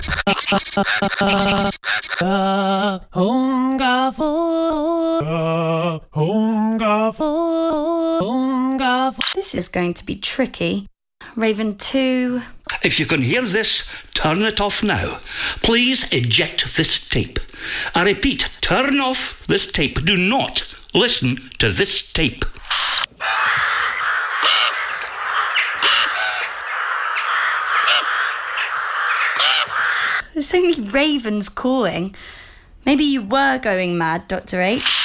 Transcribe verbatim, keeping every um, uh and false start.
This is going to be tricky. Raven two. If you can hear this, turn it off now. Please eject this tape. I repeat, turn off this tape. Do not listen to this tape. There's so many ravens calling. Maybe you were going mad, Doctor H.